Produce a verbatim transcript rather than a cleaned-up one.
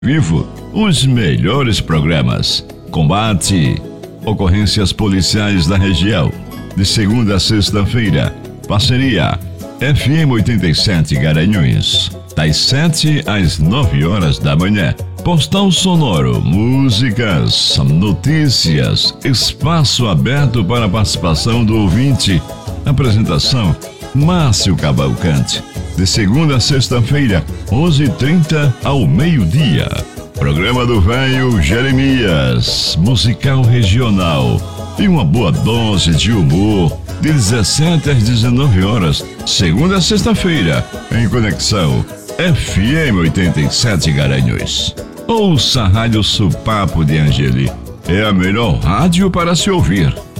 Vivo, os melhores programas. Combate, ocorrências policiais da região. De segunda a sexta-feira. Parceria F M oitenta e sete Garanhuns. Das sete às nove horas da manhã. Postal sonoro, músicas, notícias, espaço aberto para a participação do ouvinte. Apresentação Márcio Cavalcante. De segunda a sexta-feira, onze e trinta ao meio-dia. Programa do Velho Jeremias, musical regional. E uma boa dose de humor, de dezessete às dezenove horas, segunda a sexta-feira, em conexão F M oitenta e sete Garanhuns. Ouça a Rádio Supapo de Angeli. É a melhor rádio para se ouvir.